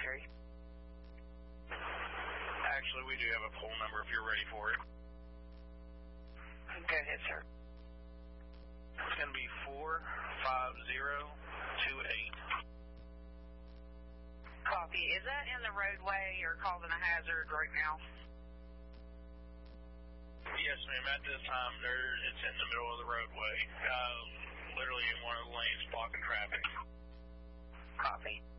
3. Actually, we do have a poll number if you're ready for it. Go ahead, sir. It's going to be 45028. Copy. Is that in the roadway or causing a hazard right now? Yes, ma'am. At this time, it's in the middle of the roadway, literally in one of the lanes blocking traffic. Copy.